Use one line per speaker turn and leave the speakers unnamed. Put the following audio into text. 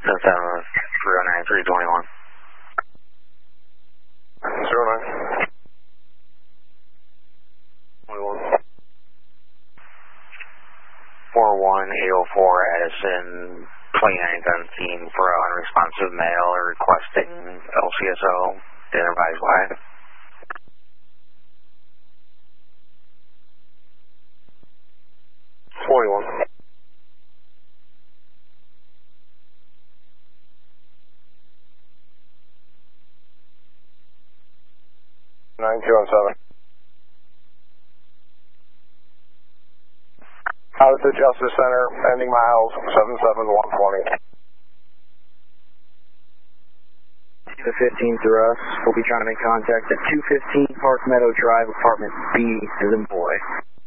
7 309 321.
09. 21.
41804 Addison, 29th on scene for an unresponsive male requesting LCSO. Advise why.
41. 9217. Out at the Justice Center, ending miles 77120.
The 15 through us. We'll be trying to make contact at 215 Park Meadow Drive, apartment B as in boy.